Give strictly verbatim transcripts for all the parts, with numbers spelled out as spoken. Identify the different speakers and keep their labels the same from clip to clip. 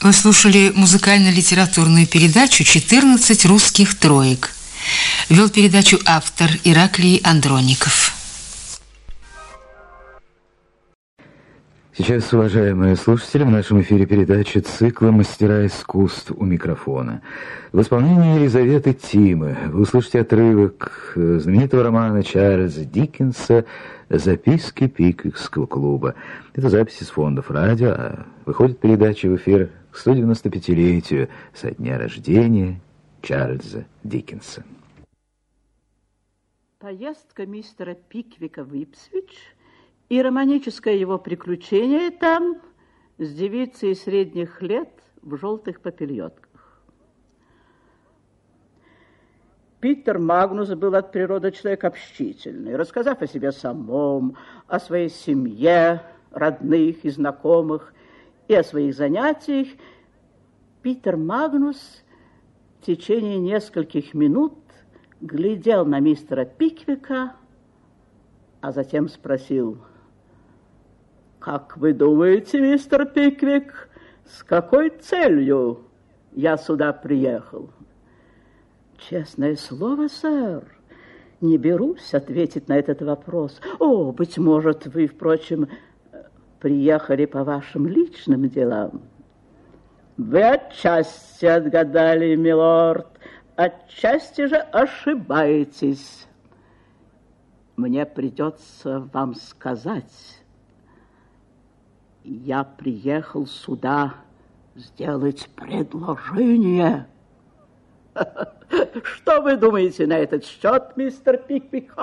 Speaker 1: Вы слушали музыкально-литературную передачу «четырнадцать русских троек». Вел передачу автор Ираклий Андроников.
Speaker 2: Сейчас, уважаемые слушатели, в нашем эфире передача цикла «Мастера искусств» у микрофона. В исполнении Елизаветы Тимы вы услышите отрывок знаменитого романа Чарльза Диккенса «Записки Пиквикского клуба». Это запись из фондов радио, а выходит передача в эфир к сто девяносто пятилетию со дня рождения Чарльза Диккенса.
Speaker 3: Поездка мистера Пиквика в Ипсвич и романическое его приключение там с девицей средних лет в желтых попельотках. Питер Магнус был от природы человек общительный. Рассказав о себе самом, о своей семье, родных и знакомых, и о своих занятиях, Питер Магнус в течение нескольких минут глядел на мистера Пиквика, а затем спросил: «Как вы думаете, мистер Пиквик, с какой целью я сюда приехал?» «Честное слово, сэр, не берусь ответить на этот вопрос. О, быть может, вы, впрочем, приехали по вашим личным делам». «Вы отчасти отгадали, милорд, отчасти же ошибаетесь. Мне придется вам сказать, я приехал сюда сделать предложение». «Что вы думаете на этот счет, мистер Пиквик?»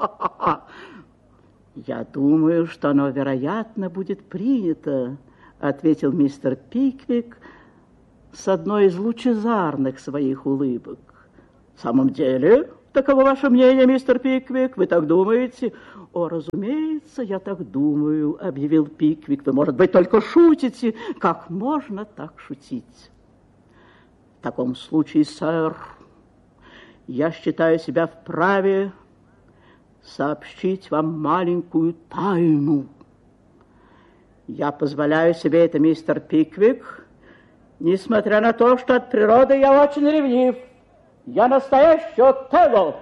Speaker 3: «Я думаю, что оно, вероятно, будет принято», — ответил мистер Пиквик с одной из лучезарных своих улыбок. «В самом деле, таково ваше мнение, мистер Пиквик? Вы так думаете?» «О, разумеется, я так думаю», — объявил Пиквик. «Вы, может быть, только шутите. Как можно так шутить?» «В таком случае, сэр, я считаю себя вправе сообщить вам маленькую тайну. Я позволяю себе это, мистер Пиквик, несмотря на то, что от природы я очень ревнив. Я настоящий Отелло.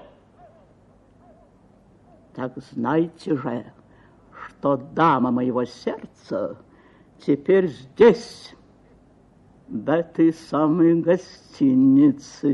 Speaker 3: Так знайте же, что дама моего сердца теперь здесь, в этой самой гостинице».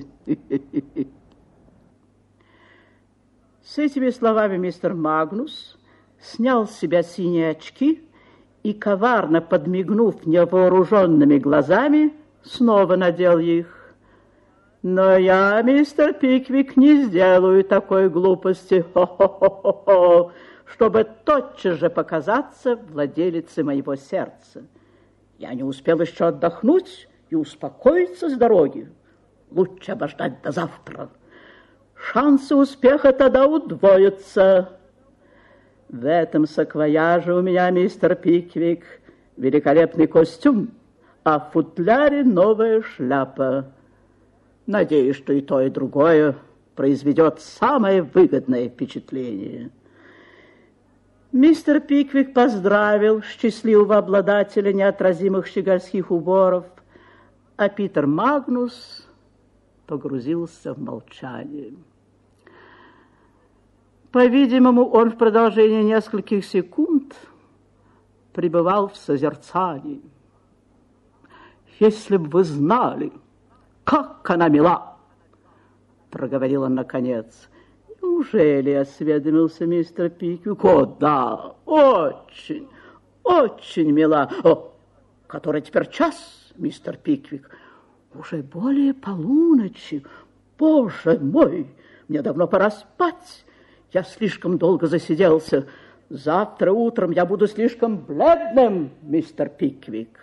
Speaker 3: С этими словами мистер Магнус снял с себя синие очки и, коварно подмигнув невооруженными глазами, снова надел их. «Но я, мистер Пиквик, не сделаю такой глупости, хо-хо-хо-хо, чтобы тотчас же показаться владелицей моего сердца. Я не успел еще отдохнуть и успокоиться с дороги. Лучше обождать до завтра. Шансы успеха тогда удвоятся. В этом саквояже у меня, мистер Пиквик, великолепный костюм, а в футляре новая шляпа. Надеюсь, что и то, и другое произведет самое выгодное впечатление». Мистер Пиквик поздравил счастливого обладателя неотразимых щегольских уборов, а Питер Магнус погрузился в молчание. По-видимому, он в продолжении нескольких секунд пребывал в созерцании. «Если бы вы знали, как она мила!» — проговорил он наконец. «Неужели?» — осведомился мистер Пиквик. «О, да, очень, очень мила. О, который теперь час, мистер Пиквик?» «Уже более полуночи. Боже мой, мне давно пора спать. Я слишком долго засиделся. Завтра утром я буду слишком бледным, мистер Пиквик».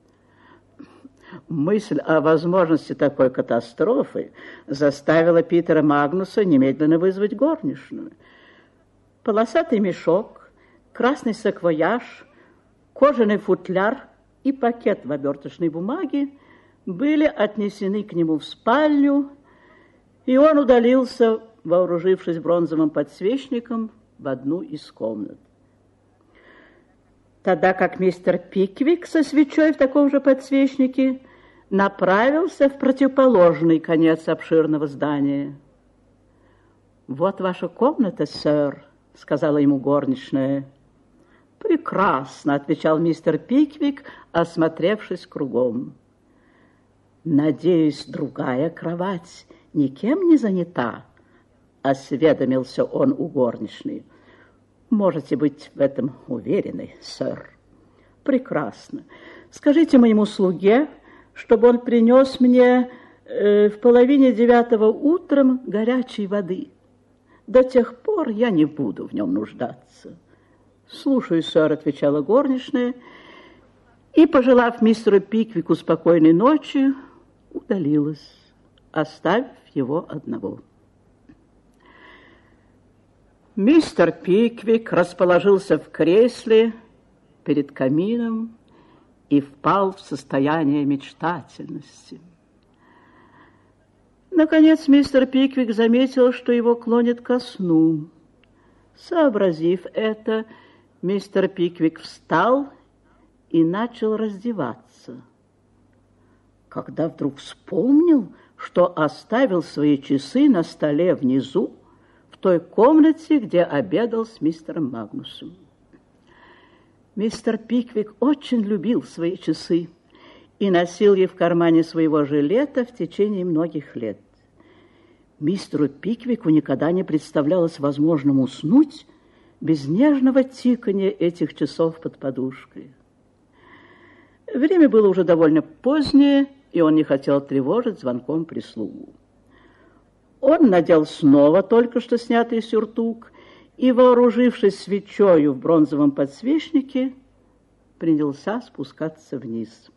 Speaker 3: Мысль о возможности такой катастрофы заставила Питера Магнуса немедленно вызвать горничную. Полосатый мешок, красный саквояж, кожаный футляр и пакет в оберточной бумаге были отнесены к нему в спальню, и он удалился, вооружившись бронзовым подсвечником, в одну из комнат. Тогда как мистер Пиквик со свечой в таком же подсвечнике направился в противоположный конец обширного здания. «Вот ваша комната, сэр», — сказала ему горничная. «Прекрасно», — отвечал мистер Пиквик, осмотревшись кругом. «Надеюсь, другая кровать никем не занята?» — осведомился он у горничной. «Можете быть в этом уверены, сэр». «Прекрасно. Скажите моему слуге, чтобы он принес мне э, в половине девятого утром горячей воды. До тех пор я не буду в нем нуждаться». «Слушаю, сэр», — отвечала горничная, и, пожелав мистеру Пиквику спокойной ночи, удалилась, оставив его одного. Мистер Пиквик расположился в кресле перед камином и впал в состояние мечтательности. Наконец мистер Пиквик заметил, что его клонит ко сну. Сообразив это, мистер Пиквик встал и начал раздеваться. Когда вдруг вспомнил, что оставил свои часы на столе внизу, в той комнате, где обедал с мистером Магнусом. Мистер Пиквик очень любил свои часы и носил их в кармане своего жилета в течение многих лет. Мистеру Пиквику никогда не представлялось возможным уснуть без нежного тикания этих часов под подушкой. Время было уже довольно позднее, и он не хотел тревожить звонком прислугу. Он надел снова только что снятый сюртук и, вооружившись свечою в бронзовом подсвечнике, принялся спускаться вниз.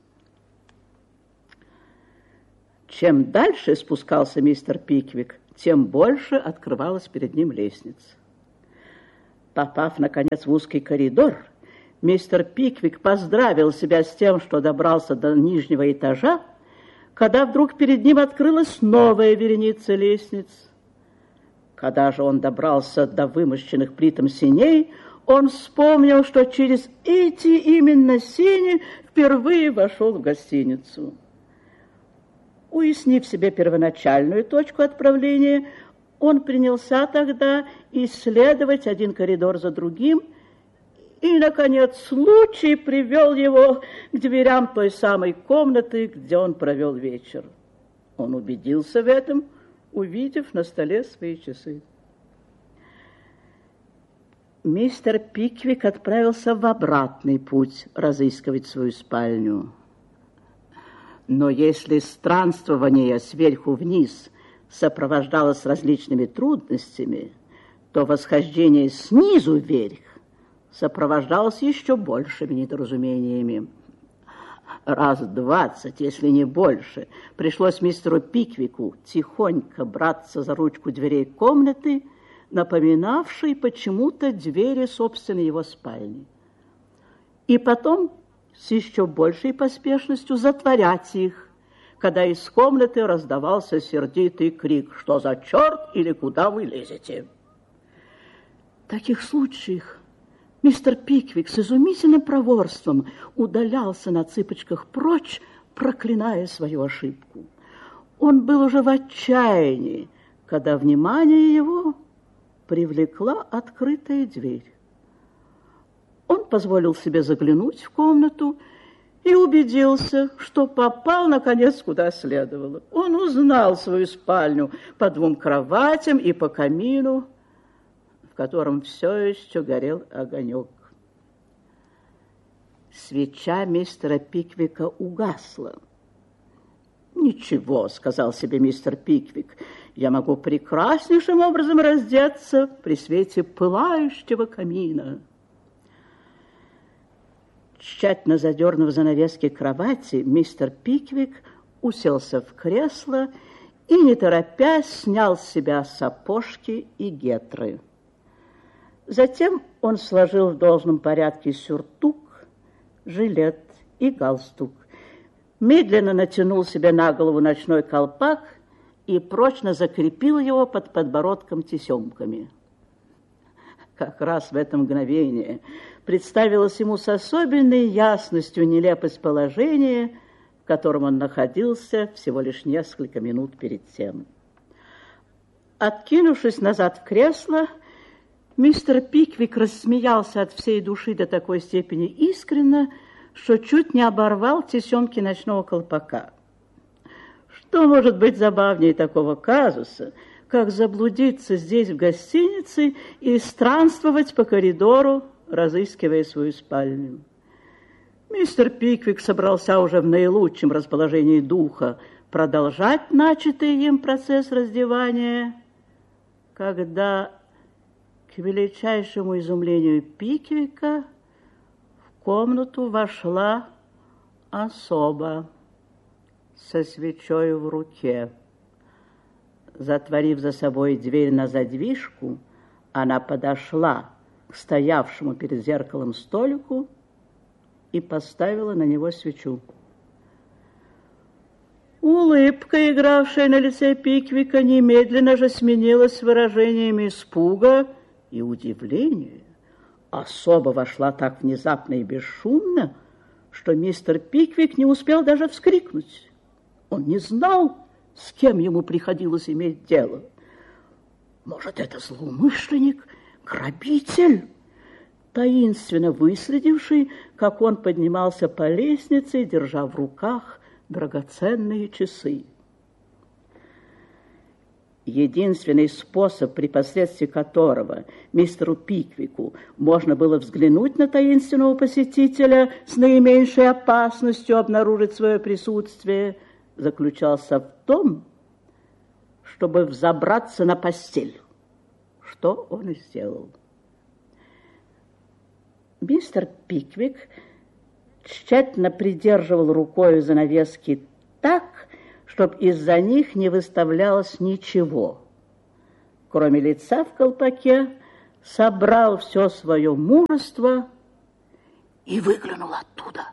Speaker 3: Чем дальше спускался мистер Пиквик, тем больше открывалась перед ним лестница. Попав, наконец, в узкий коридор, мистер Пиквик поздравил себя с тем, что добрался до нижнего этажа, когда вдруг перед ним открылась новая вереница лестниц. Когда же он добрался до вымощенных плитом сеней, он вспомнил, что через эти именно сени впервые вошел в гостиницу. Уяснив себе первоначальную точку отправления, он принялся тогда исследовать один коридор за другим, и, наконец, случай привел его к дверям той самой комнаты, где он провел вечер. Он убедился в этом, увидев на столе свои часы. Мистер Пиквик отправился в обратный путь разыскивать свою спальню. Но если странствование сверху вниз сопровождалось различными трудностями, то восхождение снизу вверх сопровождалось еще большими недоразумениями. Раз двадцать, если не больше, пришлось мистеру Пиквику тихонько браться за ручку дверей комнаты, напоминавшей почему-то двери собственной его спальни. И потом с еще большей поспешностью затворять их, когда из комнаты раздавался сердитый крик: «Что за черт или куда вы лезете?» В таких случаях мистер Пиквик с изумительным проворством удалялся на цыпочках прочь, проклиная свою ошибку. Он был уже в отчаянии, когда внимание его привлекла открытая дверь. Он позволил себе заглянуть в комнату и убедился, что попал, наконец, куда следовало. Он узнал свою спальню по двум кроватям и по камину, в котором все еще горел огонек. Свеча мистера Пиквика угасла. «Ничего», — сказал себе мистер Пиквик, — «я могу прекраснейшим образом раздеться при свете пылающего камина». Тщательно задернув занавески кровати, мистер Пиквик уселся в кресло и, не торопясь, снял с себя сапожки и гетры. Затем он сложил в должном порядке сюртук, жилет и галстук, медленно натянул себе на голову ночной колпак и прочно закрепил его под подбородком тесемками. Как раз в это мгновение представилась ему с особенной ясностью нелепость положения, в котором он находился всего лишь несколько минут перед тем. Откинувшись назад в кресло, мистер Пиквик рассмеялся от всей души до такой степени искренно, что чуть не оборвал тесемки ночного колпака. Что может быть забавнее такого казуса, как заблудиться здесь в гостинице и странствовать по коридору, разыскивая свою спальню? Мистер Пиквик собрался уже в наилучшем расположении духа продолжать начатый им процесс раздевания, когда, к величайшему изумлению Пиквика, в комнату вошла особа со свечой в руке. Затворив за собой дверь на задвижку, она подошла к стоявшему перед зеркалом столику и поставила на него свечу. Улыбка, игравшая на лице Пиквика, немедленно же сменилась выражениями испуга и удивления. Особа вошла так внезапно и бесшумно, что мистер Пиквик не успел даже вскрикнуть. Он не знал, с кем ему приходилось иметь дело. Может, это злоумышленник, грабитель, таинственно выследивший, как он поднимался по лестнице, держа в руках драгоценные часы. Единственный способ, при посредстве которого мистеру Пиквику можно было взглянуть на таинственного посетителя с наименьшей опасностью обнаружить свое присутствие, заключался в том, чтобы взобраться на постель, что он и сделал. Мистер Пиквик тщательно придерживал рукой занавески так, чтобы из-за них не выставлялось ничего. Кроме лица в колпаке, собрал все свое мужество и выглянул оттуда.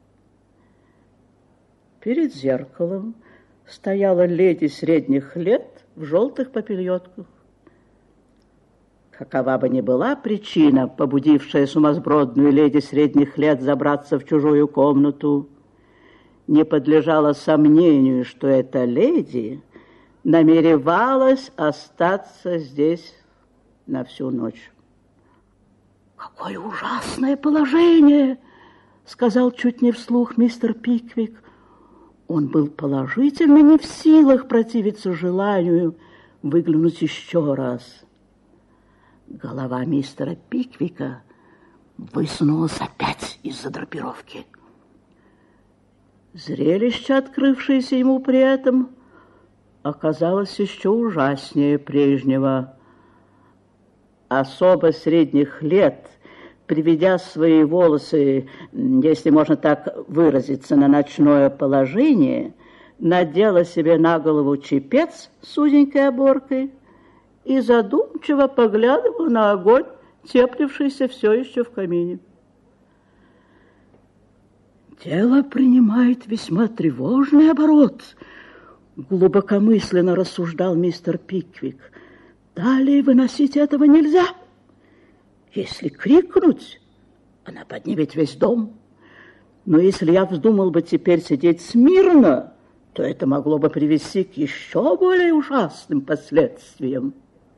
Speaker 3: Перед зеркалом стояла леди средних лет в желтых попельотках. Какова бы ни была причина, побудившая сумасбродную леди средних лет забраться в чужую комнату, не подлежало сомнению, что эта леди намеревалась остаться здесь на всю ночь. «Какое ужасное положение!» — сказал чуть не вслух мистер Пиквик. Он был положительно не в силах противиться желанию выглянуть еще раз. Голова мистера Пиквика высунулась опять из-за драпировки. Зрелище, открывшееся ему при этом, оказалось еще ужаснее прежнего. Особа средних лет, приведя свои волосы, если можно так выразиться, на ночное положение, надела себе на голову чепец с узенькой оборкой и задумчиво поглядывала на огонь, теплившийся все еще в камине. «Дело принимает весьма тревожный оборот», — глубокомысленно рассуждал мистер Пиквик. «Далее выносить этого нельзя. Если крикнуть, она поднимет весь дом. Но если я вздумал бы теперь сидеть смирно, то это могло бы привести к еще более ужасным последствиям».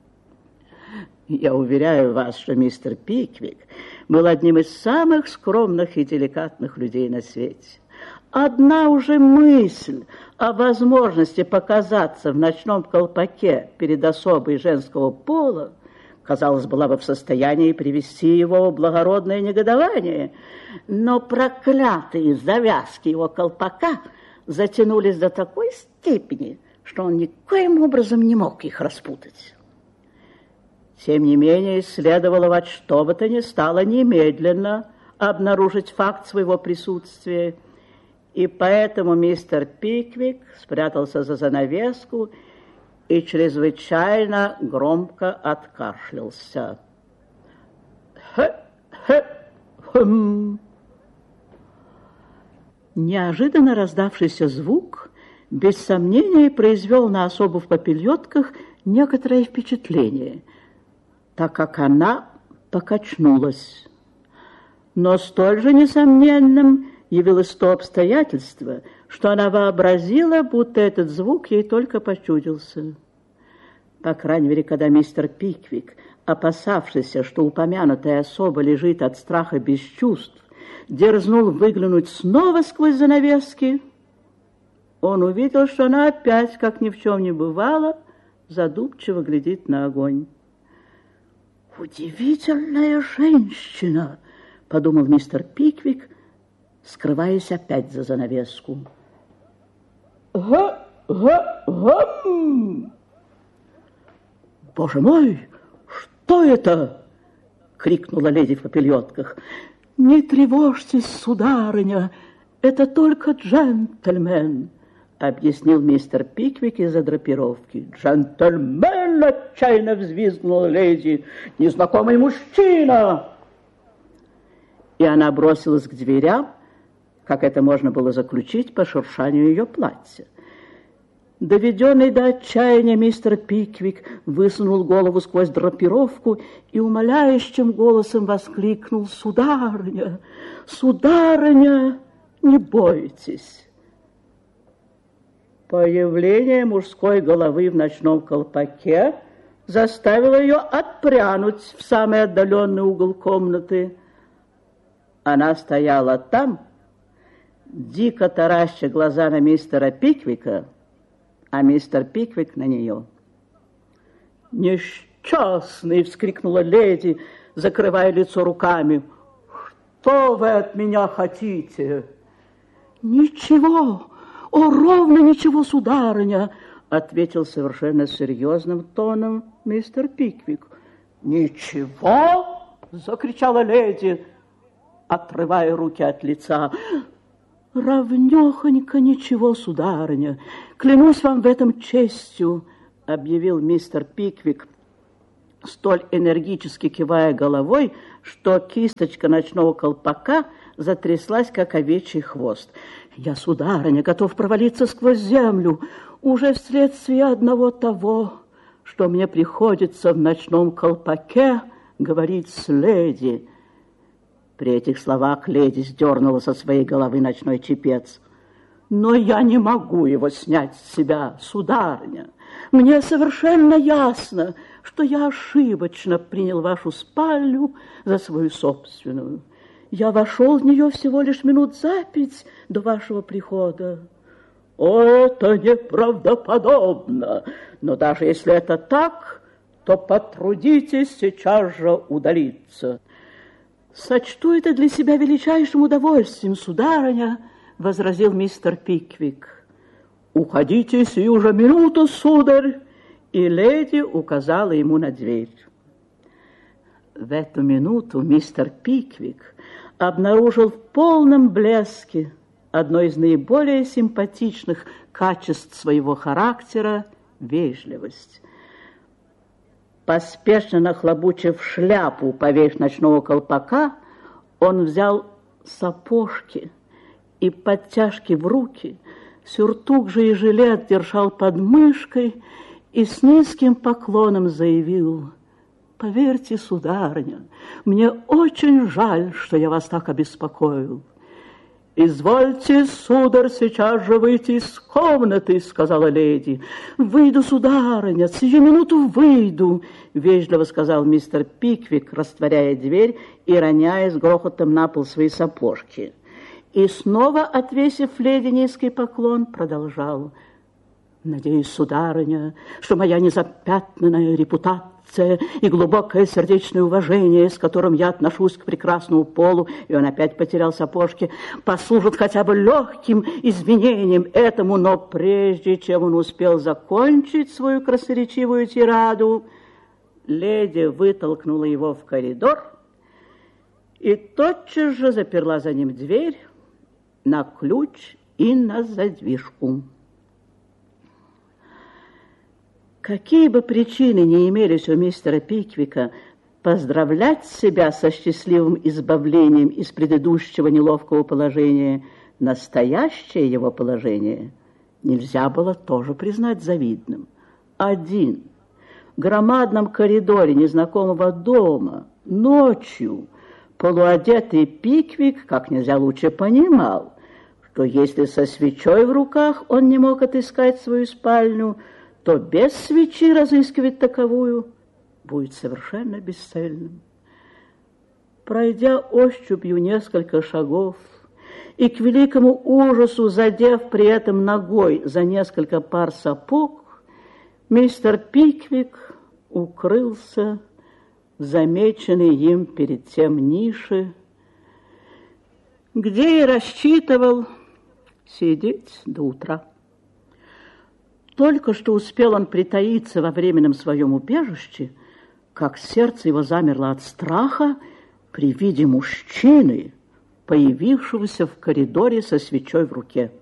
Speaker 3: Я уверяю вас, что мистер Пиквик был одним из самых скромных и деликатных людей на свете. Одна уже мысль о возможности показаться в ночном колпаке перед особой женского пола, казалось, была бы в состоянии привести его в благородное негодование, но проклятые завязки его колпака затянулись до такой степени, что он никоим образом не мог их распутать. Тем не менее, следовало во что бы то ни стало немедленно обнаружить факт своего присутствия, и поэтому мистер Пиквик спрятался за занавеску и чрезвычайно громко откашлялся. Хе-хе-хм. Неожиданно раздавшийся звук без сомнения произвел на особу в попельотках некоторое впечатление, так как она покачнулась. Но столь же несомненным явилось то обстоятельство, что она вообразила, будто этот звук ей только почудился. По крайней мере, когда мистер Пиквик, опасавшийся, что упомянутая особа лежит от страха без чувств, дерзнул выглянуть снова сквозь занавески, он увидел, что она опять, как ни в чем не бывало, задумчиво глядит на огонь. «Удивительная женщина!» — подумал мистер Пиквик, скрываясь опять за занавеску. «Га-га-гам!» «Боже мой, что это?» — крикнула леди в попельотках. «Не тревожьтесь, сударыня, это только джентльмен», — объяснил мистер Пиквик из-за драпировки. «Джентльмен!» — отчаянно взвизгнула леди. «Незнакомый мужчина!» И она бросилась к дверям, как это можно было заключить по шуршанию ее платья. Доведенный до отчаяния мистер Пиквик высунул голову сквозь драпировку и умоляющим голосом воскликнул: «Сударыня, сударыня, не бойтесь!» Появление мужской головы в ночном колпаке заставило ее отпрянуть в самый отдаленный угол комнаты. Она стояла там, дико тараща глаза на мистера Пиквика, а мистер Пиквик на нее. «Несчастный!» — вскрикнула леди, закрывая лицо руками. «Что вы от меня хотите?» «Ничего, о, ровно ничего, сударыня!» — ответил совершенно серьезным тоном мистер Пиквик. «Ничего!» — закричала леди, отрывая руки от лица. «Равнёхонько ничего, сударыня, клянусь вам в этом честью», — объявил мистер Пиквик, столь энергически кивая головой, что кисточка ночного колпака затряслась, как овечий хвост. «Я, сударыня, готов провалиться сквозь землю уже вследствие одного того, что мне приходится в ночном колпаке говорить с леди». При этих словах леди сдернула со своей головы ночной чепец. «Но я не могу его снять с себя, сударыня. Мне совершенно ясно, что я ошибочно принял вашу спальню за свою собственную. Я вошел в нее всего лишь минут за пять до вашего прихода». «О, это неправдоподобно! Но даже если это так, то потрудитесь сейчас же удалиться». «Сочту это для себя величайшим удовольствием, сударыня», — возразил мистер Пиквик. «Уходите сию же минуту, сударь!» И леди указала ему на дверь. В эту минуту мистер Пиквик обнаружил в полном блеске одно из наиболее симпатичных качеств своего характера — вежливость. Поспешно нахлобучив шляпу поверх ночного колпака, он взял сапожки и подтяжки в руки, сюртук же и жилет держал под мышкой и с низким поклоном заявил: «Поверьте, сударыня, мне очень жаль, что я вас так обеспокоил». «Извольте, сударь, сейчас же выйти из комнаты», — сказала леди. «Выйду, сударыня, сию минуту выйду», — вежливо сказал мистер Пиквик, растворяя дверь и роняя с грохотом на пол свои сапожки. И снова, отвесив леди низкий поклон, продолжал: «Надеюсь, сударыня, что моя незапятнанная репутация и глубокое сердечное уважение, с которым я отношусь к прекрасному полу», и он опять потерял сапожки, «послужат хотя бы легким извинением этому». Но прежде чем он успел закончить свою красноречивую тираду, леди вытолкнула его в коридор и тотчас же заперла за ним дверь на ключ и на задвижку. Какие бы причины ни имелись у мистера Пиквика поздравлять себя со счастливым избавлением из предыдущего неловкого положения, настоящее его положение нельзя было тоже признать завидным. Один, в громадном коридоре незнакомого дома, ночью, Полуодетый Пиквик как нельзя лучше понимал, что если со свечой в руках он не мог отыскать свою спальню, то без свечи разыскивать таковую будет совершенно бесцельным. Пройдя ощупью несколько шагов и к великому ужасу задев при этом ногой за несколько пар сапог, мистер Пиквик укрылся в замеченной им перед тем нише, где и рассчитывал сидеть до утра. Только что успел он притаиться во временном своем убежище, как сердце его замерло от страха при виде мужчины, появившегося в коридоре со свечой в руке.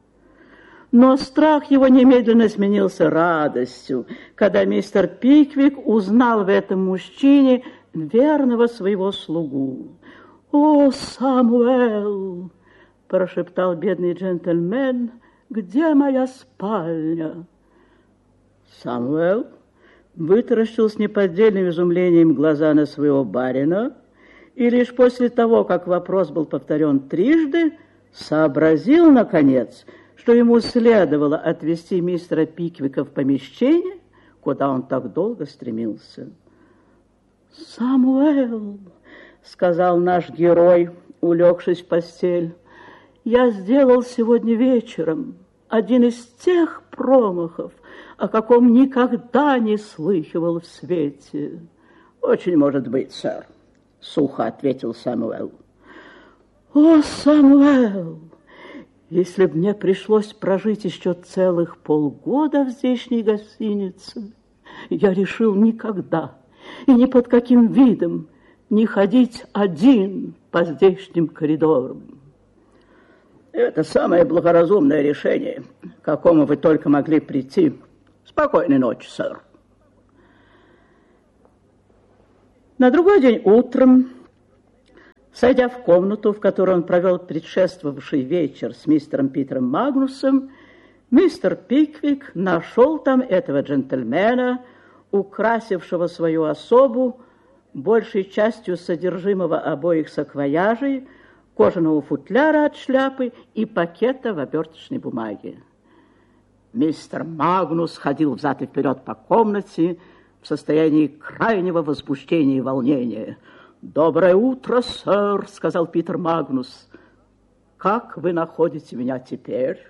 Speaker 3: Но страх его немедленно сменился радостью, когда мистер Пиквик узнал в этом мужчине верного своего слугу. «О, Самуэл!» – прошептал бедный джентльмен. «Где моя спальня?» Самуэл вытаращил с неподдельным изумлением глаза на своего барина, и лишь после того, как вопрос был повторен трижды, сообразил, наконец, что ему следовало отвезти мистера Пиквика в помещение, куда он так долго стремился. «Самуэл», — сказал наш герой, улегшись в постель, — «я сделал сегодня вечером один из тех промахов, о каком никогда не слыхивал в свете». «Очень может быть, сэр», — сухо ответил Самуэл. «О, Самуэл, если б мне пришлось прожить еще целых полгода в здешней гостинице, я решил никогда и ни под каким видом не ходить один по здешним коридорам». «Это самое благоразумное решение, к какому вы только могли прийти. Спокойной ночи, сэр». На другой день утром, сойдя в комнату, в которой он провел предшествовавший вечер с мистером Питером Магнусом, мистер Пиквик нашел там этого джентльмена, украсившего свою особу большей частью содержимого обоих саквояжей, кожаного футляра от шляпы и пакета в оберточной бумаге. Мистер Магнус ходил взад и вперед по комнате в состоянии крайнего возбуждения и волнения. «Доброе утро, сэр», — сказал Питер Магнус. «Как вы находите меня теперь?»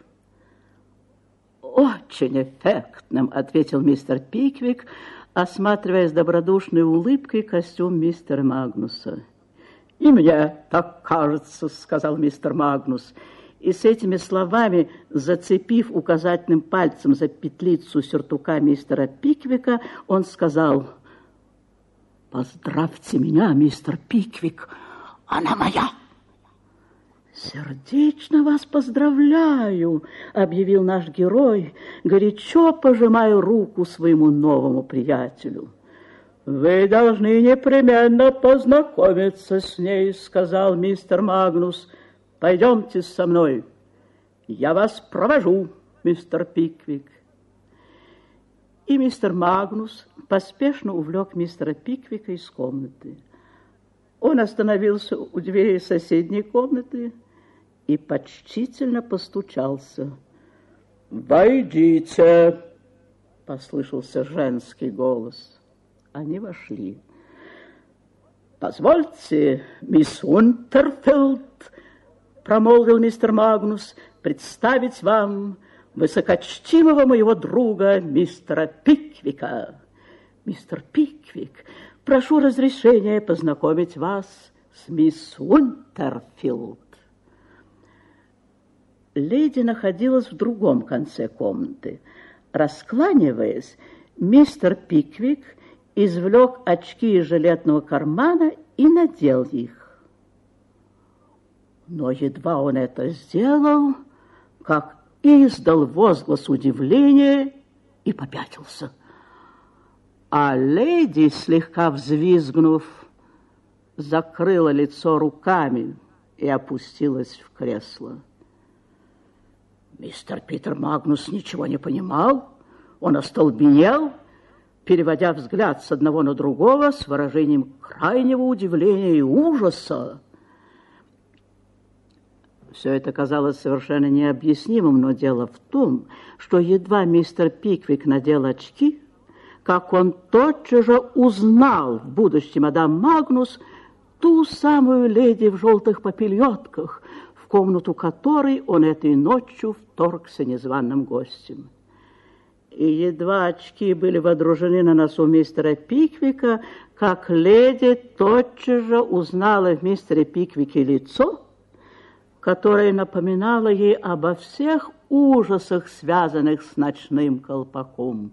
Speaker 3: «Очень эффектным», — ответил мистер Пиквик, осматривая с добродушной улыбкой костюм мистера Магнуса. «И мне так кажется», — сказал мистер Магнус. И с этими словами, зацепив указательным пальцем за петлицу сюртука мистера Пиквика, он сказал: «Поздравьте меня, мистер Пиквик, она моя». «Сердечно вас поздравляю», — объявил наш герой, горячо пожимая руку своему новому приятелю. «Вы должны непременно познакомиться с ней», — сказал мистер Магнус. «Пойдемте со мной. Я вас провожу, мистер Пиквик». И мистер Магнус поспешно увлек мистера Пиквика из комнаты. Он остановился у двери соседней комнаты и почтительно постучался. «Войдите!» — послышался женский голос. Они вошли. «Позвольте, мисс Унтерфилд, — промолвил мистер Магнус, — представить вам высокочтимого моего друга мистера Пиквика. Мистер Пиквик, прошу разрешения познакомить вас с мисс Унтерфилд». Леди находилась в другом конце комнаты. Раскланиваясь, мистер Пиквик извлек очки из жилетного кармана и надел их. Но едва он это сделал, как издал возглас удивления и попятился. А леди, слегка взвизгнув, закрыла лицо руками и опустилась в кресло. Мистер Питер Магнус ничего не понимал, он остолбенел. переводя взгляд с одного на другого с выражением крайнего удивления и ужаса. Все это казалось совершенно необъяснимым, но дело в том, что едва мистер Пиквик надел очки, как он тотчас же узнал в будущем мадам Магнус ту самую леди в желтых папильотках, в комнату которой он этой ночью вторгся незваным гостем. И едва очки были водружены на носу мистера Пиквика, как леди тотчас же узнала в мистере Пиквике лицо, которое напоминало ей обо всех ужасах, связанных с ночным колпаком.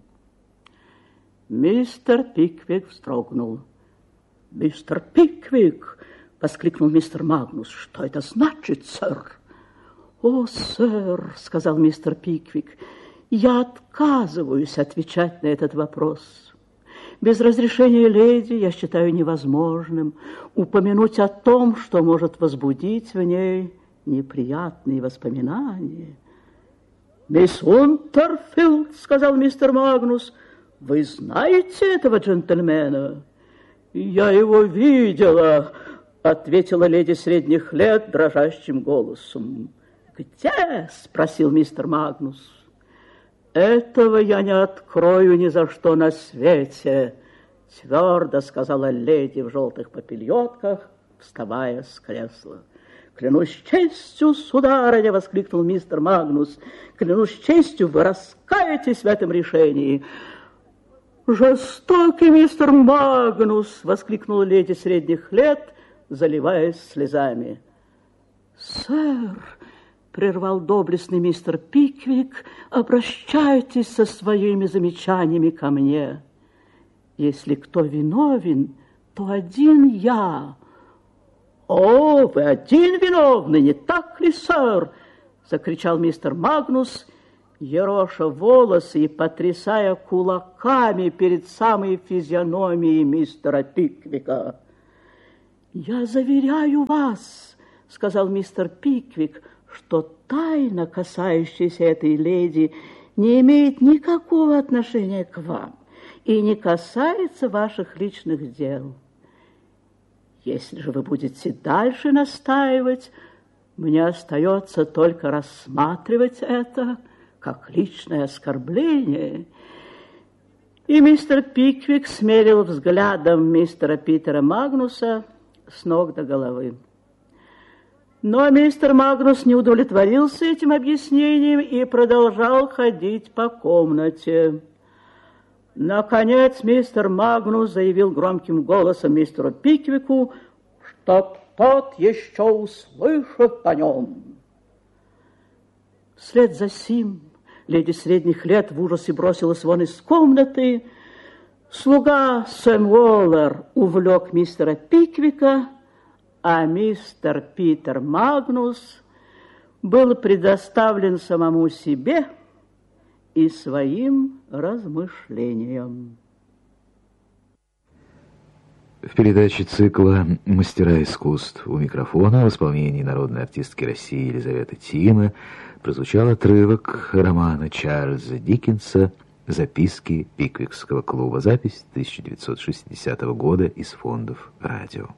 Speaker 3: Мистер Пиквик вздрогнул. «Мистер Пиквик!» — воскликнул мистер Магнус. «Что это значит, сэр?» «О, сэр!» — сказал мистер Пиквик. «Я отказываюсь отвечать на этот вопрос. Без разрешения леди я считаю невозможным упомянуть о том, что может возбудить в ней неприятные воспоминания». «Мисс Унтерфилд», — сказал мистер Магнус, — «вы знаете этого джентльмена?» «Я его видела», — ответила леди средних лет дрожащим голосом. «Где?» — спросил мистер Магнус. «Этого я не открою ни за что на свете», — твердо сказала леди в желтых папильотках, вставая с кресла. «Клянусь честью, сударыня!» — воскликнул мистер Магнус. «Клянусь честью, вы раскаетесь в этом решении!» «Жестокий мистер Магнус!» — воскликнула леди средних лет, заливаясь слезами. «Сэр!» — прервал доблестный мистер Пиквик, — «обращайтесь со своими замечаниями ко мне. Если кто виновен, то один я». «О, вы один виновный, не так ли, сэр?» — закричал мистер Магнус, ероша волосы и потрясая кулаками перед самой физиономией мистера Пиквика. «Я заверяю вас, — сказал мистер Пиквик, — что тайна, касающаяся этой леди, не имеет никакого отношения к вам и не касается ваших личных дел. Если же вы будете дальше настаивать, мне остается только рассматривать это как личное оскорбление». И мистер Пиквик смерил взглядом мистера Питера Магнуса с ног до головы. Но мистер Магнус не удовлетворился этим объяснением и продолжал ходить по комнате. Наконец мистер Магнус заявил громким голосом мистеру Пиквику, что тот еще услышит о нем. Вслед за сим леди средних лет в ужасе бросилась вон из комнаты. Слуга Сэм Уоллер увлек мистера Пиквика, а мистер Питер Магнус был предоставлен самому себе и своим размышлениям.
Speaker 2: В передаче цикла «Мастера искусств» у микрофона в исполнении народной артистки России Елизаветы Тимы прозвучал отрывок романа Чарльза Диккенса «Записки Пиквикского клуба». Запись тысяча девятьсот шестидесятого года из фондов радио.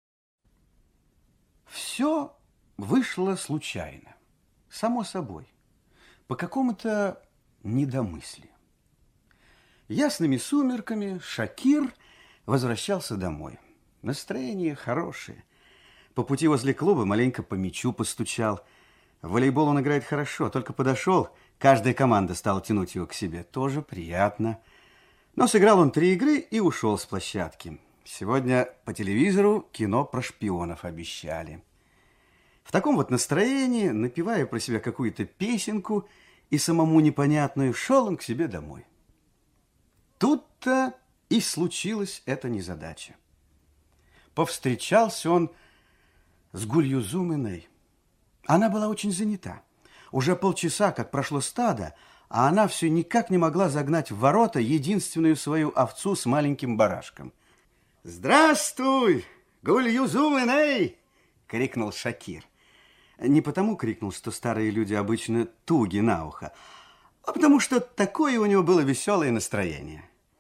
Speaker 4: Все вышло случайно, само собой, по какому-то недомыслию. Ясными сумерками Шакир возвращался домой. Настроение хорошее. По пути возле клуба маленько по мячу постучал. В волейбол он играет хорошо, только подошел, каждая команда стала тянуть его к себе. Тоже приятно. Но сыграл он три игры и ушел с площадки. Сегодня по телевизору кино про шпионов обещали. В таком вот настроении, напевая про себя какую-то песенку и самому непонятную, шел он к себе домой. Тут-то и случилась эта незадача. Повстречался он с Гульюзуминой. Она была очень занята. Уже полчаса, как прошло стадо, а она все никак не могла загнать в ворота единственную свою овцу с маленьким барашком. «Здравствуй, Гульюзуминой!» — крикнул Шакир. Не потому крикнул, что старые люди обычно туги на ухо, а потому что такое у него было веселое настроение.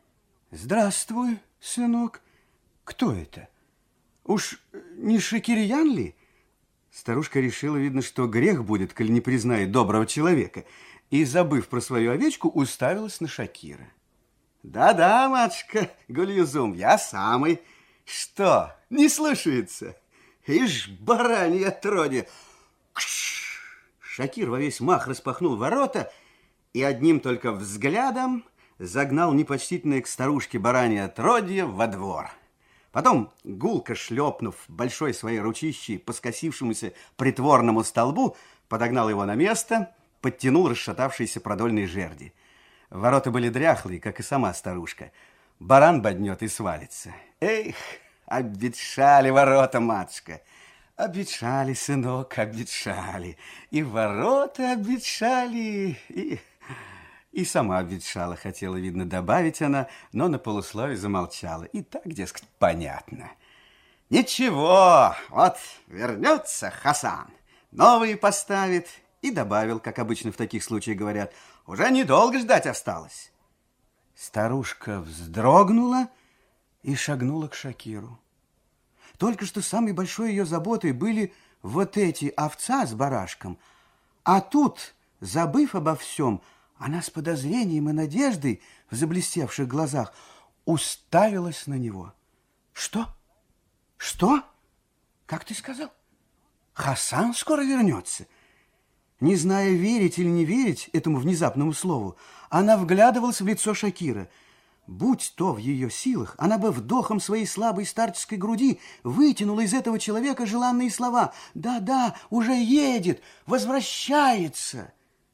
Speaker 4: Здравствуй, сынок. Кто это? Уж не Шакирьян ли? Старушка решила, видно, что грех будет, коль не признает доброго человека, и, забыв про свою овечку, уставилась на Шакира. Да-да, матушка Гульюзум, я самый. Что, не слушается? Ишь, баранье отродье. Кш! Шакир во весь мах распахнул ворота и одним только взглядом загнал непочтительное к старушке баранье отродье во двор. Потом, гулко шлепнув большой своей ручищей по скосившемуся притворному столбу, подогнал его на место, подтянул расшатавшиеся продольные жерди. Ворота были дряхлые, как и сама старушка. Баран боднет и свалится. Эх, обветшали ворота, матушка. Обветшали, сынок, обветшали. И ворота обветшали, и... И сама обветшала, хотела, видно, добавить она, но на полусловие замолчала. И так, дескать, понятно. Ничего, вот вернется Хасан, новые поставит. И добавил, как обычно в таких случаях говорят, уже недолго ждать осталось. Старушка вздрогнула и шагнула к Шакиру. Только что самой большой ее заботой были вот эти овца с барашком. А тут, забыв обо всем, она с подозрением и надеждой в заблестевших глазах уставилась на него. Что? Что? Как ты сказал? Хасан скоро вернется? Не зная, верить или не верить этому внезапному слову, она вглядывалась в лицо Шакира. Будь то в ее силах, она бы вдохом своей слабой старческой груди вытянула из этого человека желанные слова. «Да-да, уже едет, возвращается!»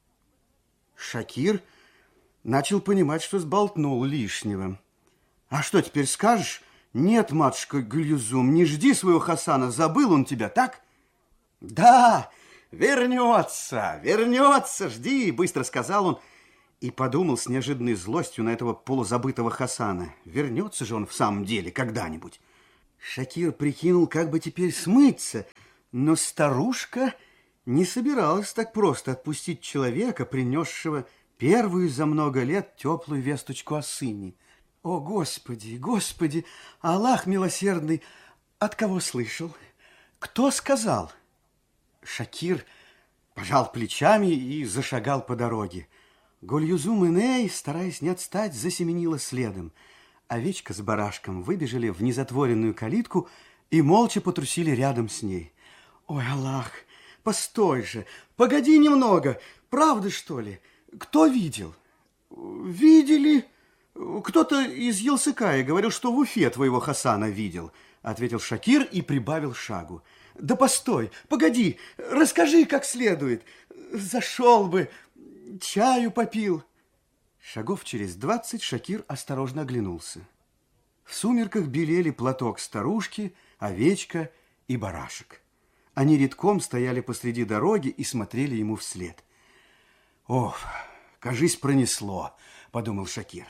Speaker 4: Шакир начал понимать, что сболтнул лишнего. «А что теперь скажешь? Нет, матушка Гульюзум, не жди своего Хасана, забыл он тебя, так?» «Да, вернется, вернется, жди!» – быстро сказал он и подумал с неожиданной злостью на этого полузабытого Хасана. Вернется же он в самом деле когда-нибудь. Шакир прикинул, как бы теперь смыться, но старушка не собиралась так просто отпустить человека, принесшего первую за много лет теплую весточку о сыне. «О, Господи, Господи, Аллах милосердный, от кого слышал? Кто сказал?» Шакир пожал плечами и зашагал по дороге. Гульюзум Иней, стараясь не отстать, засеменила следом. Овечка с барашком выбежали в незатворенную калитку и молча потрусили рядом с ней. «Ой, Аллах, постой же, погоди немного, правда, что ли? Кто видел?» «Видели? Кто-то из Елсыкая говорил, что в Уфе твоего Хасана видел», ответил Шакир и прибавил шагу. «Да постой, погоди, расскажи как следует. Зашел бы, чаю попил». Шагов через двадцать Шакир осторожно оглянулся. В сумерках белели платок старушки, овечка и барашек. Они редком стояли посреди дороги и смотрели ему вслед. «Ох, кажись, пронесло», — подумал Шакир.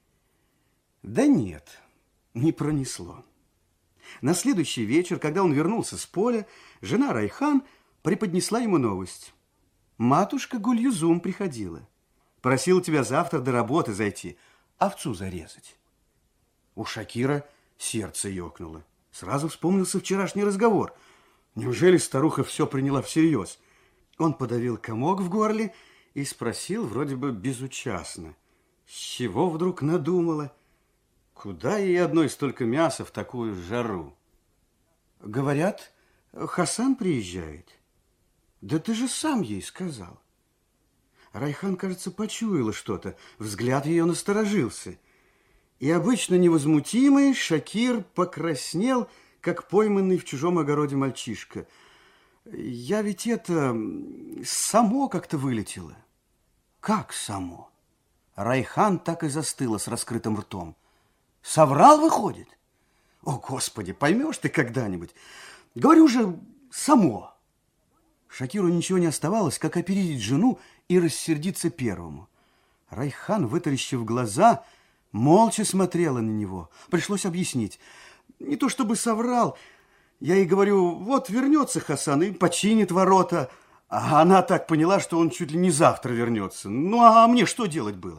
Speaker 4: Да нет, не пронесло. На следующий вечер, когда он вернулся с поля, жена Райхан преподнесла ему новость. «Матушка Гульюзум приходила. Просила тебя завтра до работы зайти, овцу зарезать». У Шакира сердце ёкнуло. Сразу вспомнился вчерашний разговор. Неужели старуха все приняла всерьез? Он подавил комок в горле и спросил вроде бы безучастно. С чего вдруг надумала? Куда ей одной столько мяса в такую жару? Говорят, Хасан приезжает. Да ты же сам ей сказал. Райхан, кажется, почуяла что-то. Взгляд ее насторожился. И обычно невозмутимый Шакир покраснел, как пойманный в чужом огороде мальчишка. Я ведь это само как-то вылетело. Как само? Райхан так и застыла с раскрытым ртом. Соврал, выходит? О, Господи, поймешь ты когда-нибудь. Говорю же, само. Шакиру ничего не оставалось, как опередить жену и рассердиться первому. Райхан, вытаращив глаза, молча смотрела на него. Пришлось объяснить. Не то чтобы соврал. Я ей говорю, вот вернется Хасан и починит ворота. А она так поняла, что он чуть ли не завтра вернется. Ну, а мне что делать было?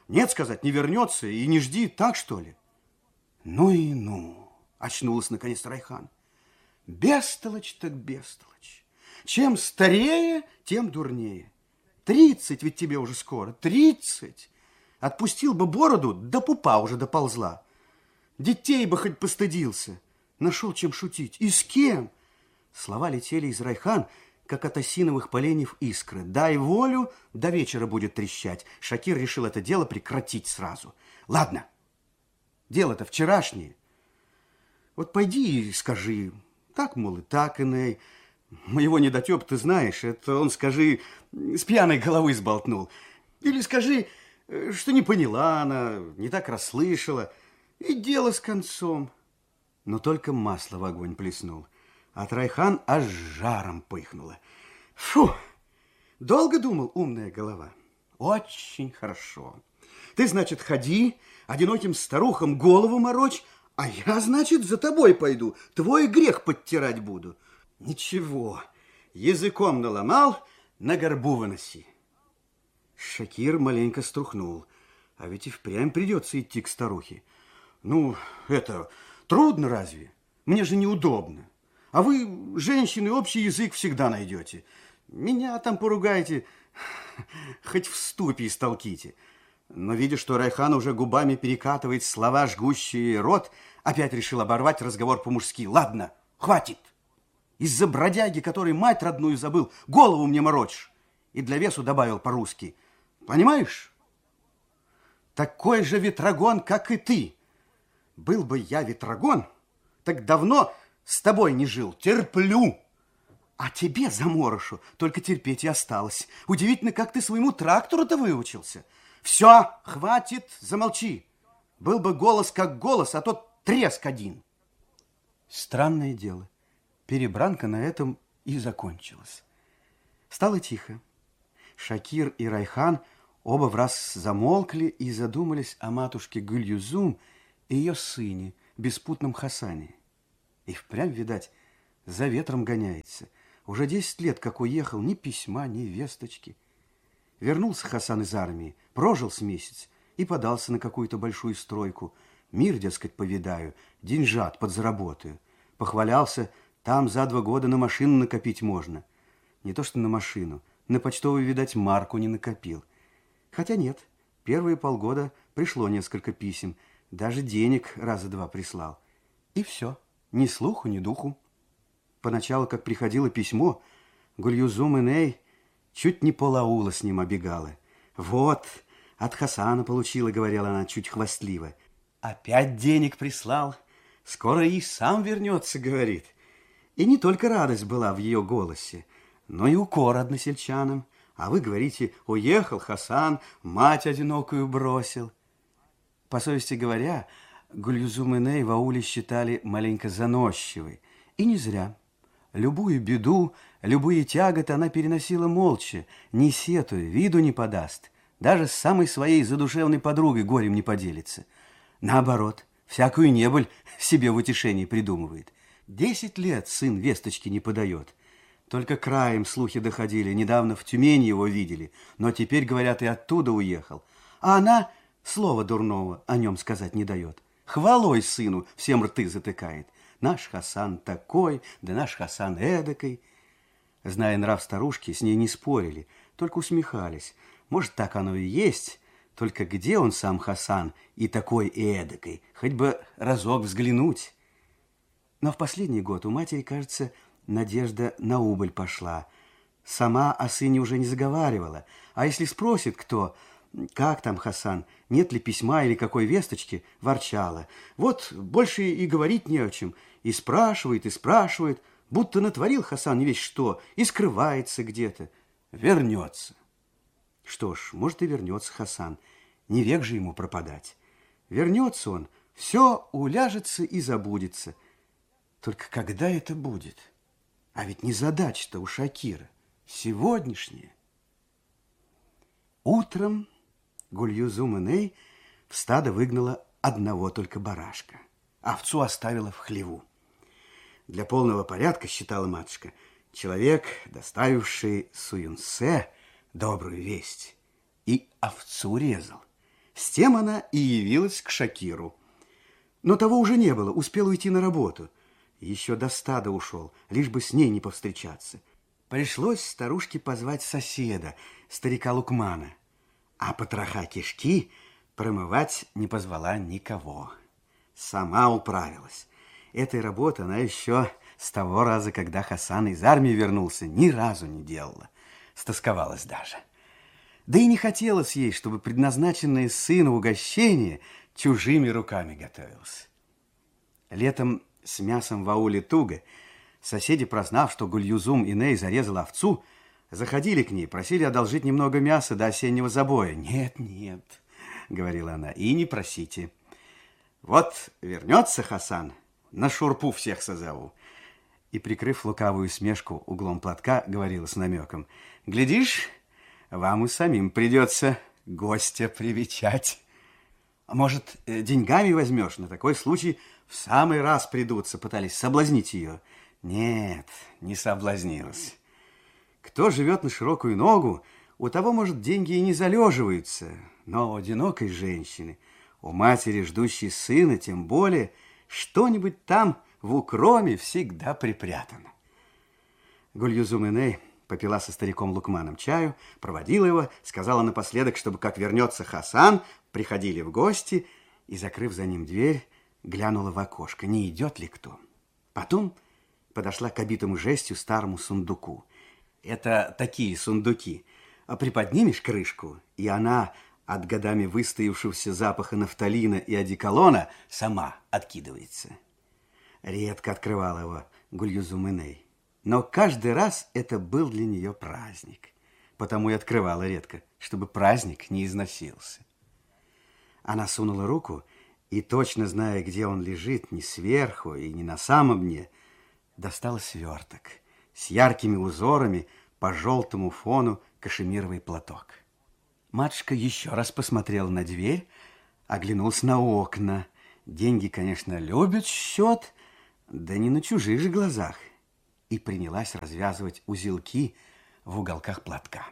Speaker 4: Нет сказать, не вернется и не жди, так что ли? Ну и ну, очнулась наконец Райхан. Бестолочь так бестолочь. Чем старее, тем дурнее. Тридцать ведь тебе уже скоро, тридцать. Отпустил бы бороду, до пупа уже доползла. Детей бы хоть постыдился. Нашел чем шутить. И с кем? Слова летели из Райхан, как от осиновых поленьев искры. Дай волю, до вечера будет трещать. Шакир решил это дело прекратить сразу. Ладно, дело-то вчерашнее. Вот пойди и скажи, так, мол, и так, Иней. Моего недотёпа ты знаешь, это он, скажи, с пьяной головы сболтнул. Или скажи, что не поняла она, не так расслышала. И дело с концом. Но только масло в огонь плеснул. От Райхан аж жаром пыхнуло. Фу! Долго думал, умная голова? Очень хорошо. Ты, значит, ходи, одиноким старухам голову морочь, а я, значит, за тобой пойду, твой грех подтирать буду. Ничего, языком наломал, на горбу выноси. Шакир маленько струхнул. А ведь и впрямь придется идти к старухе. Ну, это трудно разве? Мне же неудобно. А вы, женщины, общий язык всегда найдете. Меня там поругайте, хоть в ступе истолките. Но, видя, что Райхан уже губами перекатывает слова, жгущие рот, опять решил оборвать разговор по-мужски. Ладно, хватит. Из-за бродяги, который мать родную забыл, голову мне морочишь. И для весу добавил по-русски. Понимаешь? Такой же ветрогон, как и ты. Был бы я ветрогон, так давно с тобой не жил. Терплю. А тебе, заморышу, только терпеть и осталось. Удивительно, как ты своему трактору-то выучился. Все, хватит, замолчи. Был бы голос как голос, а тот треск один. Странное дело. Перебранка на этом и закончилась. Стало тихо. Шакир и Райхан оба враз замолкли и задумались о матушке Гульюзум и ее сыне, беспутном Хасане. И впрямь, видать, за ветром гоняется. Уже десять лет, как уехал, ни письма, ни весточки. Вернулся Хасан из армии, прожил с месяц и подался на какую-то большую стройку. Мир, дескать, повидаю, деньжат подзаработаю. Похвалялся, там за два года на машину накопить можно. Не то что на машину, на почтовую, видать, марку не накопил. Хотя нет, первые полгода пришло несколько писем, даже денег раза два прислал. И все, ни слуху, ни духу. Поначалу, как приходило письмо, Гульюзум Иней чуть не полаула с ним обегала. Вот, от Хасана получила, говорила она чуть хвастливо. Опять денег прислал, скоро и сам вернется, говорит. И не только радость была в ее голосе, но и укор односельчанам. А вы говорите, уехал Хасан, мать одинокую бросил. По совести говоря, Гульюзум Иней в ауле считали маленько заносчивой. И не зря. Любую беду, любые тяготы она переносила молча, не сетуя, виду не подаст. Даже с самой своей задушевной подругой горем не поделится. Наоборот, всякую небыль себе в утешении придумывает. Десять лет сын весточки не подает. Только краем слухи доходили, недавно в Тюмени его видели, но теперь, говорят, и оттуда уехал. А она слова дурного о нем сказать не дает. Хвалой сыну всем рты затыкает. Наш Хасан такой, да наш Хасан эдакой. Зная нрав старушки, с ней не спорили, только усмехались. Может, так оно и есть, только где он сам Хасан и такой и эдакой? Хоть бы разок взглянуть. Но в последний год у матери, кажется, надежда на убыль пошла. Сама о сыне уже не заговаривала. А если спросит кто, как там Хасан, нет ли письма или какой весточки, ворчала. Вот больше и говорить не о чем. И спрашивает, и спрашивает, будто натворил Хасан не весь что, и скрывается где-то. Вернется. Что ж, может, и вернется Хасан. Не век же ему пропадать. Вернется он, все уляжется и забудется. Только когда это будет? А ведь не задача-то у Шакира. Сегодняшняя. Утром Гульюзум Иней в стадо выгнала одного только барашка. Овцу оставила в хлеву. Для полного порядка, считала матушка, человек, доставивший Суюнсе добрую весть, и овцу резал. С тем она и явилась к Шакиру. Но того уже не было, успел уйти на работу. Еще до стада ушел, лишь бы с ней не повстречаться. Пришлось старушке позвать соседа, старика Лукмана. А потроха кишки промывать не позвала никого. Сама управилась. Этой работы она еще с того раза, когда Хасан из армии вернулся, ни разу не делала. Стосковалась даже. Да и не хотелось ей, чтобы предназначенное сыну угощение чужими руками готовилось. Летом с мясом в ауле туго. Соседи, прознав, что Гульюзум Иней зарезал овцу, заходили к ней, просили одолжить немного мяса до осеннего забоя. «Нет, нет», — говорила она, — «и не просите. Вот вернется Хасан, на шурпу всех созову». И, прикрыв лукавую смешку углом платка, говорила с намеком: «Глядишь, вам и самим придется гостя привечать. А может, деньгами возьмешь? На такой случай в самый раз придутся», пытались соблазнить ее. Нет, не соблазнилась. Кто живет на широкую ногу, у того, может, деньги и не залеживаются. Но у одинокой женщины, у матери, ждущей сына, тем более, что-нибудь там в укроме всегда припрятано. Гульюзум Иней попила со стариком Лукманом чаю, проводила его, сказала напоследок, чтобы, как вернется Хасан, приходили в гости, и, закрыв за ним дверь, глянула в окошко, не идет ли кто. Потом подошла к обитому жестью старому сундуку. Это такие сундуки. Приподнимешь крышку, и она от годами выстоявшегося запаха нафталина и одеколона сама откидывается. Редко открывала его Гульюзум Иней, но каждый раз это был для нее праздник. Потому и открывала редко, чтобы праздник не износился. Она сунула руку и, точно зная, где он лежит, не сверху и не на самом дне, достала сверток с яркими узорами по желтому фону кашемировый платок. Матушка еще раз посмотрела на дверь, оглянулась на окна. Деньги, конечно, любят счет, да не на чужих же глазах. И принялась развязывать узелки в уголках платка.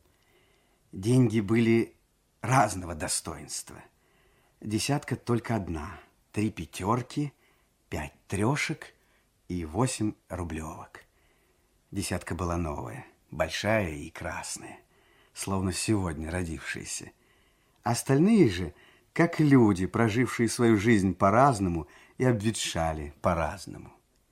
Speaker 4: Деньги были разного достоинства. Десятка только одна, три пятерки, пять трешек и восемь рублевок. Десятка была новая, большая и красная, словно сегодня родившаяся. Остальные же, как люди, прожившие свою жизнь по-разному и обветшали по-разному.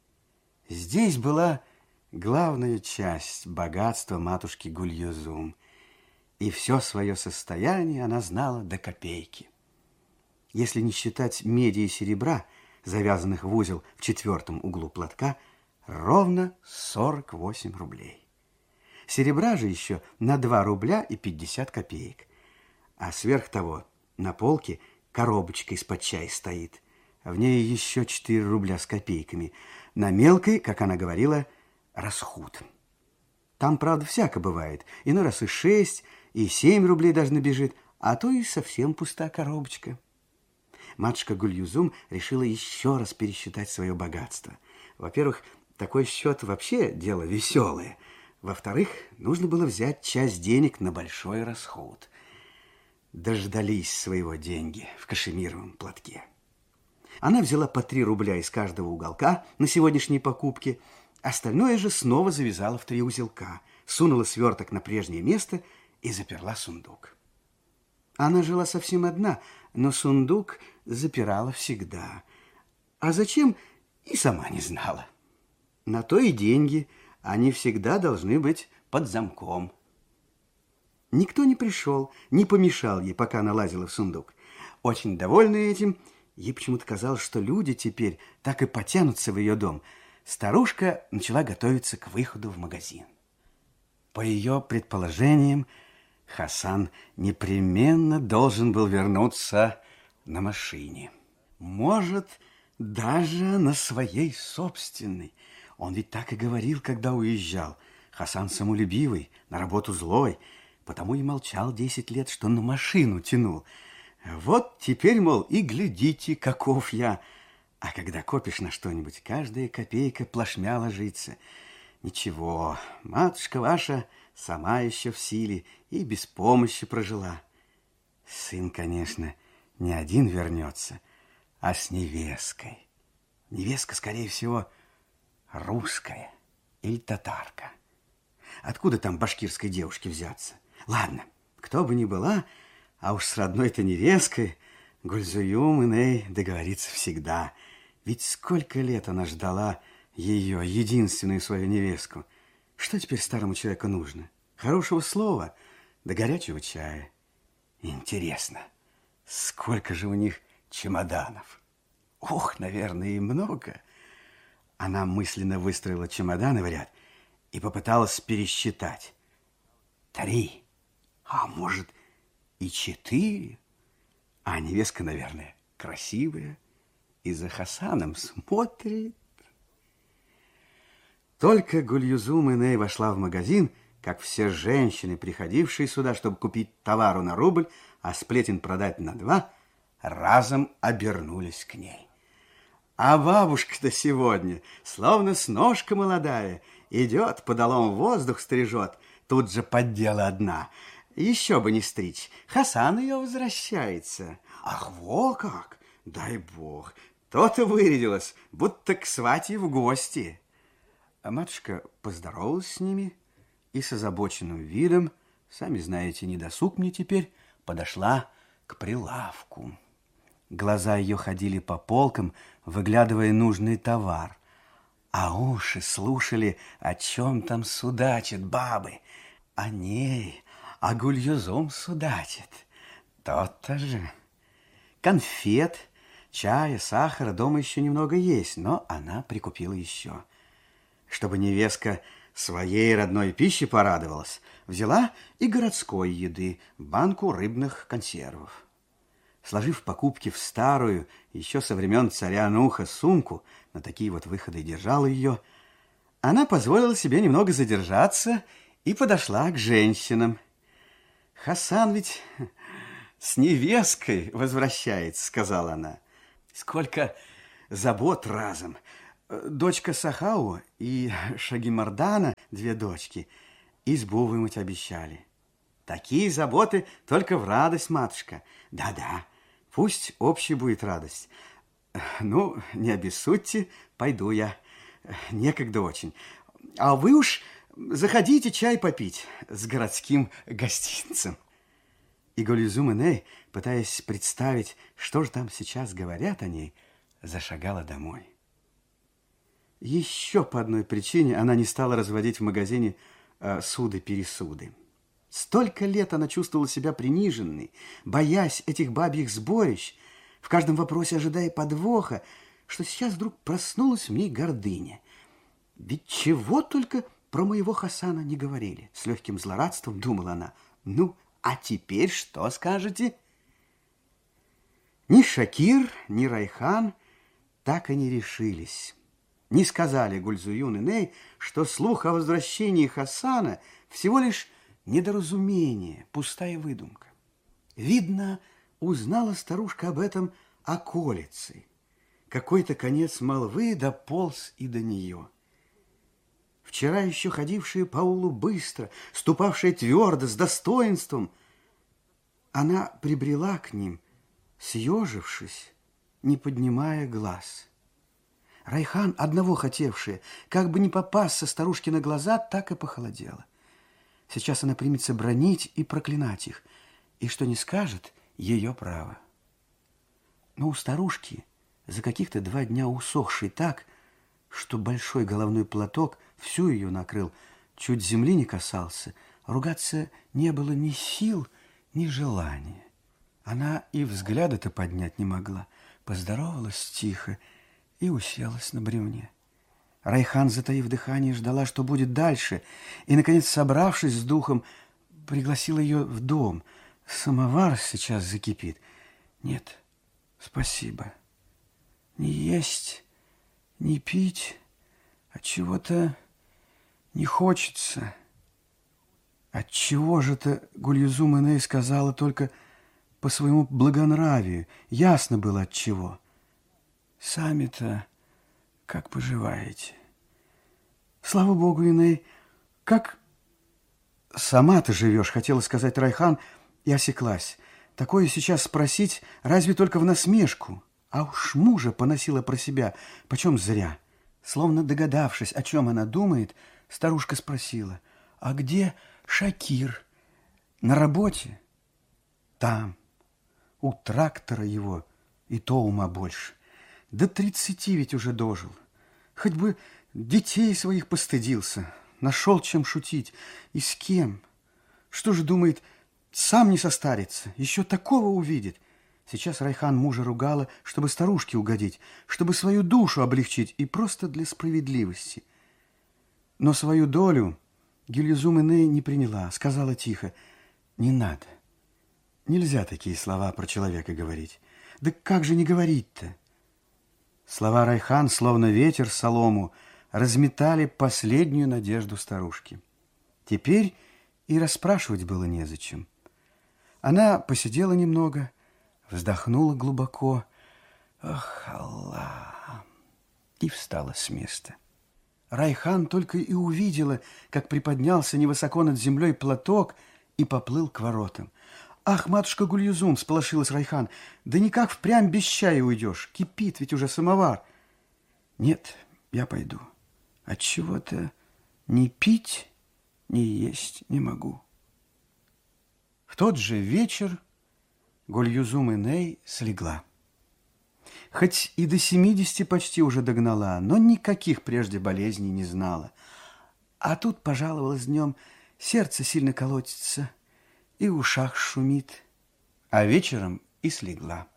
Speaker 4: Здесь была главная часть богатства матушки Гульюзум, и все свое состояние она знала до копейки. Если не считать меди и серебра, завязанных в узел в четвертом углу платка, ровно сорок восемь рублей. Серебра же еще на два рубля и пятьдесят копеек. А сверх того на полке коробочка из-под чая стоит. В ней еще четыре рубля с копейками. На мелкой, как она говорила, расход. Там, правда, всяко бывает. Иной раз и шесть, и семь рублей даже набежит, а то и совсем пустая коробочка. Матушка Гульюзум решила еще раз пересчитать свое богатство. Во-первых, такой счет вообще дело веселое. Во-вторых, нужно было взять часть денег на большой расход. Дождались своего деньги в кашемировом платке. Она взяла по три рубля из каждого уголка на сегодняшние покупки, остальное же снова завязала в три узелка, сунула сверток на прежнее место и заперла сундук. Она жила совсем одна, но сундук запирала всегда. А зачем, и сама не знала. На то и деньги, они всегда должны быть под замком. Никто не пришел, не помешал ей, пока она лазила в сундук. Очень довольная этим, ей почему-то казалось, что люди теперь так и потянутся в ее дом. Старушка начала готовиться к выходу в магазин. По ее предположениям, Хасан непременно должен был вернуться на машине. Может, даже на своей собственной. Он ведь так и говорил, когда уезжал. Хасан самолюбивый, на работу злой, потому и молчал десять лет, что на машину тянул. Вот теперь, мол, и глядите, каков я. А когда копишь на что-нибудь, каждая копейка плашмя ложится. Ничего, матушка ваша сама еще в силе и без помощи прожила. Сын, конечно, не один вернется, а с невесткой. Невестка, скорее всего, русская или татарка. Откуда там башкирской девушке взяться? Ладно, кто бы ни была, а уж с родной-то невесткой Гульзуюм Иней договорится всегда. Ведь сколько лет она ждала ее, единственную свою невестку. Что теперь старому человеку нужно? Хорошего слова да горячего чая. Интересно, сколько же у них чемоданов? Ох, наверное, и много. Она мысленно выстроила чемоданы в ряд и попыталась пересчитать. Три, а может и четыре. А невестка, наверное, красивая и за Хасаном смотрит. Только Гульюзум Иней вошла в магазин, как все женщины, приходившие сюда, чтобы купить товару на рубль, а сплетен продать на два, разом обернулись к ней. А бабушка-то сегодня, словно с ножка молодая, идет, подолом воздух стрижет, тут же поддела одна. Еще бы не стричь, Хасан ее возвращается. Ах, во как! Дай бог! То-то вырядилась, будто к свате в гости. А матушка поздоровалась с ними и с озабоченным видом, сами знаете, недосуг мне теперь, подошла к прилавку. Глаза ее ходили по полкам, выглядывая нужный товар, а уши слушали, о чем там судачат бабы. О ней, о Гульюзум судачит. То-то же. Конфет, чая, сахара дома еще немного есть, но она прикупила еще. Чтобы невестка своей родной пищи порадовалась, взяла и городской еды, банку рыбных консервов. Сложив покупки в старую, еще со времен царя Нуха, сумку, на такие вот выходы держала ее, она позволила себе немного задержаться и подошла к женщинам. Хасан ведь с невесткой возвращается, сказала она. Сколько забот разом. Дочка Сахау и Шагимардана, две дочки, избу вымыть обещали. Такие заботы только в радость, матушка. Да-да, пусть общей будет радость. Ну, не обессудьте, пойду я. Некогда очень. А вы уж заходите чай попить с городским гостинцем. И Гульюзум Иней, пытаясь представить, что же там сейчас говорят о ней, зашагала домой. Еще по одной причине она не стала разводить в магазине э, суды-пересуды. Столько лет она чувствовала себя приниженной, боясь этих бабьих сборищ, в каждом вопросе ожидая подвоха, что сейчас вдруг проснулась в ней гордыня. Ведь чего только про моего Хасана не говорили. С легким злорадством думала она. Ну, а теперь что скажете? Ни Шакир, ни Райхан так и не решились. Не сказали Гульзуюн Иней, что слух о возвращении Хасана всего лишь недоразумение, пустая выдумка. Видно, узнала старушка об этом околицей. Какой-то конец молвы дополз и до нее. Вчера еще ходившая по аулу быстро, ступавшая твердо, с достоинством, она прибрела к ним, съежившись, не поднимая глаз. Райхан, одного хотевшая, как бы не попасть со старушки на глаза, так и похолодела. Сейчас она примется бранить и проклинать их, и что не скажет, ее право. Но у старушки, за каких-то два дня усохшей так, что большой головной платок всю ее накрыл, чуть земли не касался, ругаться не было ни сил, ни желания. Она и взгляда-то поднять не могла, поздоровалась тихо и уселась на бревне. Райхан, затаив дыхание, ждала, что будет дальше, и, наконец, собравшись с духом, пригласила ее в дом. Самовар сейчас закипит. Нет, спасибо. Не есть, не пить, от чего-то не хочется. От чего же-то Гульюзум Иней сказала только по своему благонравию. Ясно было от чего. Сами-то как поживаете? Слава богу, Иней, как сама ты живешь, хотела сказать Райхан, и осеклась. Такое сейчас спросить разве только в насмешку. А уж мужа поносила про себя, почем зря. Словно догадавшись, о чем она думает, старушка спросила: «А где Шакир? На работе?» «Там, у трактора его, и то ума больше. До тридцати ведь уже дожил. Хоть бы детей своих постыдился, нашел чем шутить. И с кем? Что же думает, сам не состарится, еще такого увидит?» Сейчас Райхан мужа ругала, чтобы старушке угодить, чтобы свою душу облегчить и просто для справедливости. Но свою долю Гюльюзум Иней не приняла, сказала тихо: «Не надо. Нельзя такие слова про человека говорить. Да как же не говорить-то?» Слова Райхан, словно ветер солому, разметали последнюю надежду старушки. Теперь и расспрашивать было незачем. Она посидела немного, вздохнула глубоко. «Ах, Аллах!» И встала с места. Райхан только и увидела, как приподнялся невысоко над землей платок и поплыл к воротам. «Ах, матушка Гульюзум!» — сполошилась Райхан. «Да никак впрямь без чая уйдешь, кипит ведь уже самовар». «Нет, я пойду. Отчего-то ни пить, ни есть не могу». В тот же вечер Гульюзум Иней слегла. Хоть и до семидесяти почти уже догнала, но никаких прежде болезней не знала. А тут пожаловалась днем, сердце сильно колотится и в ушах шумит, а вечером и слегла.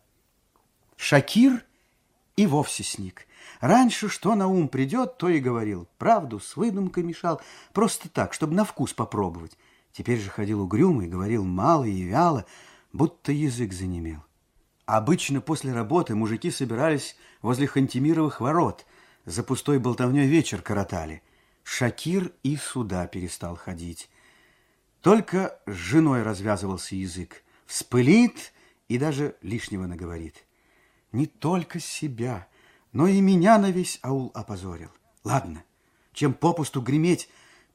Speaker 4: Шакир и вовсе сник. Раньше что на ум придет, то и говорил. Правду с выдумкой мешал, просто так, чтобы на вкус попробовать. Теперь же ходил угрюмый, говорил мало и вяло, будто язык занемел. Обычно после работы мужики собирались возле Хантимировых ворот, за пустой болтовней вечер коротали. Шакир и сюда перестал ходить. Только с женой развязывался язык. Вспылит и даже лишнего наговорит. Не только себя, но и меня на весь аул опозорил. Ладно, чем попусту греметь,